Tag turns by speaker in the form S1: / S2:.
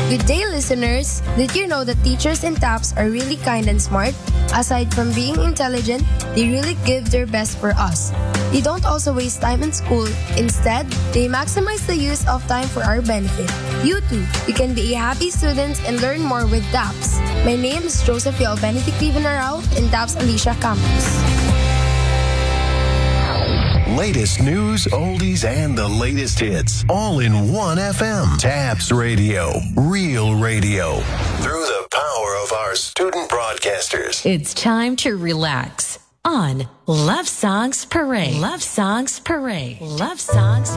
S1: Good day, listeners! Did you know that teachers in TAPS are really kind and smart? Aside from being intelligent, they really give their best for us. They don't also waste time in school. Instead, they maximize the use of time for our benefit. You too, you can be a happy student and learn more with TAPS. My name is Josephine Benedict Vivanarao in TAPS Alicia Campus.
S2: Latest news, oldies, and the latest hits, all in one FM. TAPS Radio, real radio. Through the power of our student broadcasters.
S3: It's time to relax on Love Songs Parade. Love Songs Parade. Love Songs